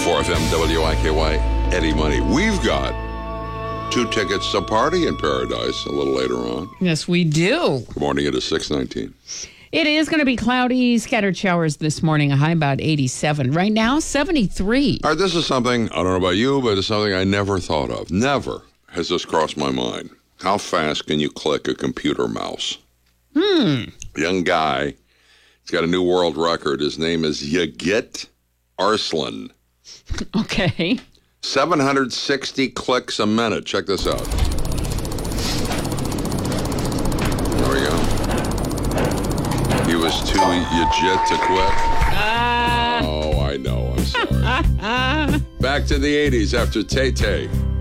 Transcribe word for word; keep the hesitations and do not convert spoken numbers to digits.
four F M W I K Y, Eddie Money. We've got two tickets to Party in Paradise a little later on. Yes, we do. Good morning. It is six nineteen. It is going to be cloudy, scattered showers this morning, a high about eighty-seven. Right now, seventy-three. All right, this is something, I don't know about you, but it's something I never thought of. Never has this crossed my mind. How fast can you click a computer mouse? Hmm. A young guy, he's got a new world record. His name is Yigit Arslan. Okay. seven hundred sixty clicks a minute. Check this out. There we go. He was too legit to quit. Uh, Oh, I know. I'm sorry. Back to the eighties after Tay-Tay.